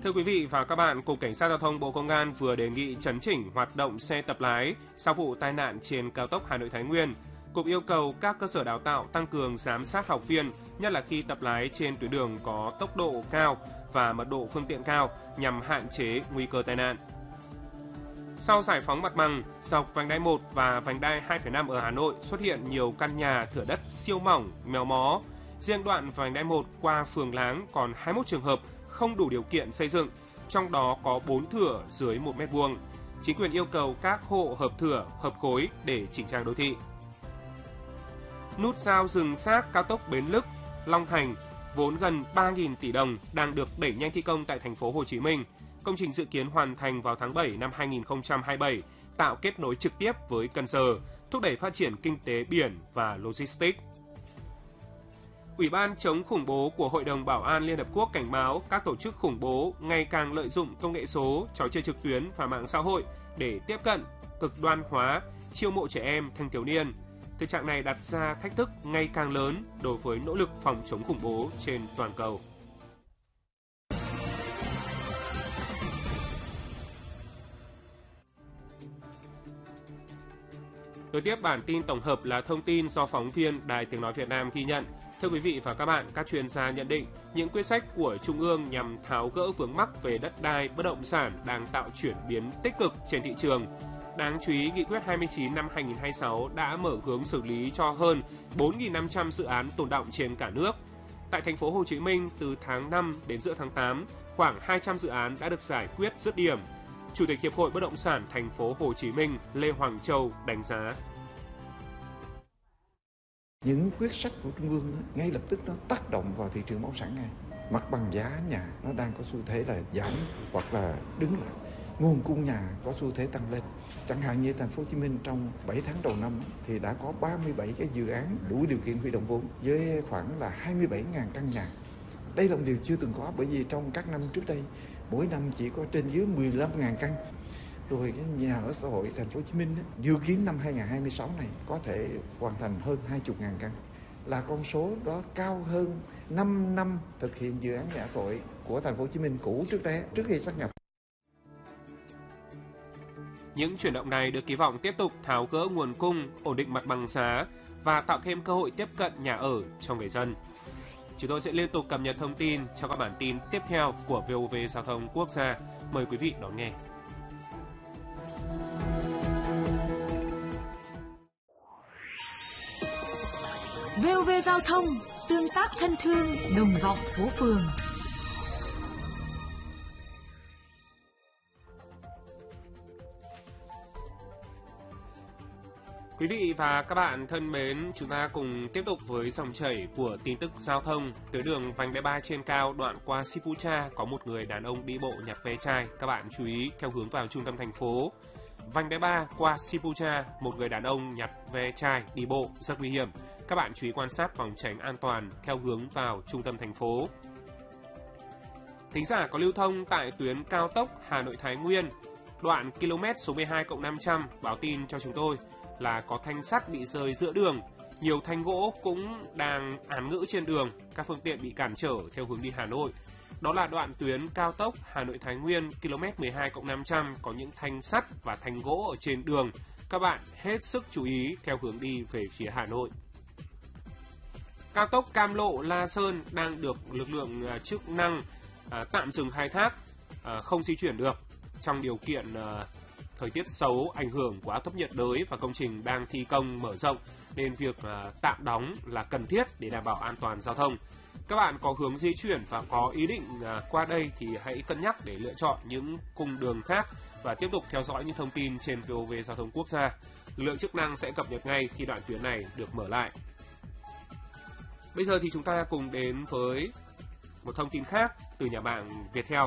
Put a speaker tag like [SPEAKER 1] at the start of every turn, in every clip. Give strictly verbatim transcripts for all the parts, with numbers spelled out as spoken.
[SPEAKER 1] Thưa quý vị và các bạn, Cục Cảnh sát Giao thông Bộ Công an vừa đề nghị chấn chỉnh hoạt động xe tập lái sau vụ tai nạn trên cao tốc Hà Nội - Thái Nguyên. Cục yêu cầu các cơ sở đào tạo tăng cường giám sát học viên, nhất là khi tập lái trên tuyến đường có tốc độ cao và mật độ phương tiện cao nhằm hạn chế nguy cơ tai nạn. Sau giải phóng mặt bằng, dọc vành đai một và vành đai hai phẩy năm ở Hà Nội xuất hiện nhiều căn nhà thửa đất siêu mỏng, méo mó. Riêng đoạn vành đai một qua phường Láng còn hai mươi mốt trường hợp không đủ điều kiện xây dựng, trong đó có bốn thửa dưới một mét vuông. Chính quyền yêu cầu các hộ hợp thửa, hợp khối để chỉnh trang đô thị. Nút giao dừng xác cao tốc Bến Lức, Long Thành, vốn gần ba nghìn tỷ đồng đang được đẩy nhanh thi công tại thành phố Hồ Chí Minh. Công trình dự kiến hoàn thành vào tháng bảy năm hai nghìn không trăm hai mươi bảy, tạo kết nối trực tiếp với Cần Giờ, thúc đẩy phát triển kinh tế biển và logistics. Ủy ban chống khủng bố của Hội đồng Bảo an Liên Hợp Quốc cảnh báo các tổ chức khủng bố ngày càng lợi dụng công nghệ số, trò chơi trực tuyến và mạng xã hội để tiếp cận, cực đoan hóa, chiêu mộ trẻ em, thanh thiếu niên. Thực trạng này đặt ra thách thức ngày càng lớn đối với nỗ lực phòng chống khủng bố trên toàn cầu. Đối tiếp bản tin tổng hợp là thông tin do phóng viên Đài Tiếng Nói Việt Nam ghi nhận. Thưa quý vị và các bạn, các chuyên gia nhận định những quyết sách của Trung ương nhằm tháo gỡ vướng mắc về đất đai, bất động sản đang tạo chuyển biến tích cực trên thị trường. Đáng chú ý, Nghị quyết hai mươi chín năm hai nghìn không trăm hai mươi sáu đã mở hướng xử lý cho hơn bốn nghìn năm trăm dự án tồn đọng trên cả nước. Tại thành phố Hồ Chí Minh, từ tháng năm đến giữa tháng tám, khoảng hai trăm dự án đã được giải quyết dứt điểm. Chủ tịch Hiệp hội Bất động sản thành phố Hồ Chí Minh Lê Hoàng Châu đánh giá.
[SPEAKER 2] Những quyết sách của Trung ương ngay lập tức nó tác động vào thị trường bất động sản ngay. Mặt bằng giá nhà nó đang có xu thế là giảm hoặc là đứng lại. Nguồn cung nhà có xu thế tăng lên. Chẳng hạn như thành phố Hồ Chí Minh trong bảy tháng đầu năm thì đã có ba mươi bảy cái dự án đủ điều kiện huy động vốn với khoảng là hai mươi bảy nghìn căn nhà. Đây là một điều chưa từng có, bởi vì trong các năm trước đây mỗi năm chỉ có trên dưới mười lăm nghìn căn. Rồi cái nhà ở xã hội thành phố Hồ Chí Minh dự kiến năm hai nghìn không trăm hai mươi sáu này có thể hoàn thành hơn hai mươi nghìn căn. Là con số đó cao hơn năm năm thực hiện dự án nhà ở xã hội của thành phố Hồ Chí Minh cũ trước đây, trước khi sát nhập.
[SPEAKER 1] Những chuyển động này được kỳ vọng tiếp tục tháo gỡ nguồn cung, ổn định mặt bằng giá và tạo thêm cơ hội tiếp cận nhà ở cho người dân. Chúng tôi sẽ liên tục cập nhật thông tin trong các bản tin tiếp theo của vê o vê Giao thông Quốc gia. Mời quý vị đón nghe.
[SPEAKER 3] vê o vê Giao thông, tương tác thân thương, đồng vọng phố phường.
[SPEAKER 1] Quý vị và các bạn thân mến, chúng ta cùng tiếp tục với dòng chảy của tin tức giao thông. Tuyến đường vành đai ba trên cao đoạn qua Sipucha có một người đàn ông đi bộ nhặt ve chai. Các bạn chú ý theo hướng vào trung tâm thành phố. Vành đai ba qua Sipucha, một người đàn ông nhặt ve chai đi bộ rất nguy hiểm. Các bạn chú ý quan sát phòng tránh an toàn theo hướng vào trung tâm thành phố. Thính giả có lưu thông tại tuyến cao tốc Hà Nội - Thái Nguyên, đoạn km số mười hai cộng năm trăm báo tin cho chúng tôi là có thanh sắt bị rơi giữa đường. Nhiều thanh gỗ cũng đang án ngữ trên đường, các phương tiện bị cản trở theo hướng đi Hà Nội. Đó là đoạn tuyến cao tốc Hà Nội - Thái Nguyên km mười hai cộng năm trăm có những thanh sắt và thanh gỗ ở trên đường. Các bạn hết sức chú ý theo hướng đi về phía Hà Nội. Cao tốc Cam Lộ - La Sơn đang được lực lượng chức năng à, tạm dừng khai thác, à, không di chuyển được trong điều kiện à, thời tiết xấu ảnh hưởng của áp thấp nhiệt đới và công trình đang thi công mở rộng nên việc à, tạm đóng là cần thiết để đảm bảo an toàn giao thông. Các bạn có hướng di chuyển và có ý định à, qua đây thì hãy cân nhắc để lựa chọn những cung đường khác và tiếp tục theo dõi những thông tin trên vê o vê Giao thông Quốc gia. Lực lượng chức năng sẽ cập nhật ngay khi đoạn tuyến này được mở lại. Bây giờ thì chúng ta cùng đến với một thông tin khác từ nhà mạng Viettel.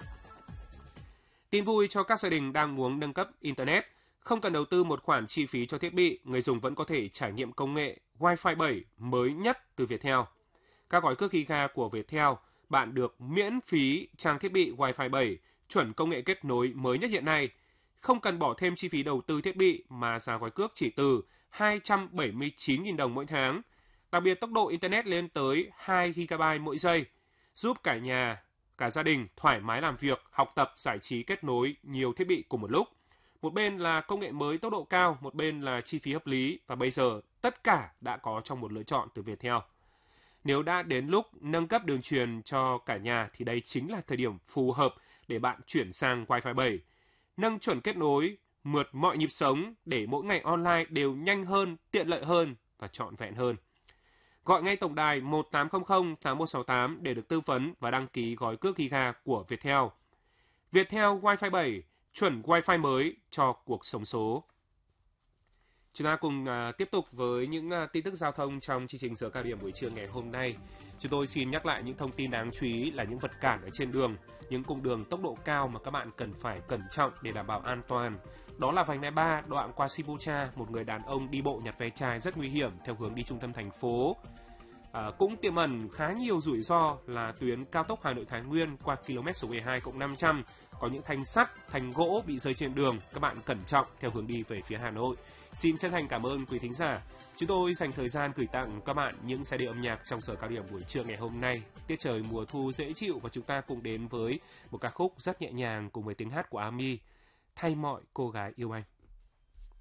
[SPEAKER 1] Tin vui cho các gia đình đang muốn nâng cấp Internet. Không cần đầu tư một khoản chi phí cho thiết bị, người dùng vẫn có thể trải nghiệm công nghệ Wi-Fi bảy mới nhất từ Viettel. Các gói cước giga của Viettel, bạn được miễn phí trang thiết bị Wi-Fi bảy, chuẩn công nghệ kết nối mới nhất hiện nay. Không cần bỏ thêm chi phí đầu tư thiết bị mà giá gói cước chỉ từ hai trăm bảy mươi chín nghìn đồng mỗi tháng. Đặc biệt tốc độ Internet lên tới hai gi ga bai mỗi giây, giúp cả nhà cả gia đình thoải mái làm việc, học tập, giải trí, kết nối nhiều thiết bị cùng một lúc. Một bên là công nghệ mới tốc độ cao, một bên là chi phí hợp lý và bây giờ tất cả đã có trong một lựa chọn từ Viettel. Nếu đã đến lúc nâng cấp đường truyền cho cả nhà thì đây chính là thời điểm phù hợp để bạn chuyển sang Wi-Fi bảy. Nâng chuẩn kết nối, mượt mọi nhịp sống để mỗi ngày online đều nhanh hơn, tiện lợi hơn và trọn vẹn hơn. Gọi ngay tổng đài một tám không không tám một sáu tám để được tư vấn và đăng ký gói cước giga của Viettel. Viettel Wi-Fi bảy, chuẩn Wi-Fi mới cho cuộc sống số. Chúng ta cùng uh, tiếp tục với những uh, tin tức giao thông trong chương trình giờ cao điểm buổi trưa ngày hôm nay. Chúng tôi xin nhắc lại những thông tin đáng chú ý là những vật cản ở trên đường, những cung đường tốc độ cao mà các bạn cần phải cẩn trọng để đảm bảo an toàn. Đó là vành đai ba đoạn qua Sipucha, một người đàn ông đi bộ nhặt ve chai rất nguy hiểm theo hướng đi trung tâm thành phố. À, cũng tiềm ẩn khá nhiều rủi ro là tuyến cao tốc Hà Nội Thái Nguyên qua km số mười hai cộng năm trăm có những thanh sắt, thanh gỗ bị rơi trên đường, các bạn cẩn trọng theo hướng đi về phía Hà Nội. Xin chân thành cảm ơn quý thính giả. Chúng tôi dành thời gian gửi tặng các bạn những giai điệu âm nhạc trong giờ cao điểm buổi trưa ngày hôm nay. Tiết trời mùa thu dễ chịu và chúng ta cùng đến với một ca khúc rất nhẹ nhàng cùng với tiếng hát của Ami, Thay Mọi Cô Gái Yêu Anh.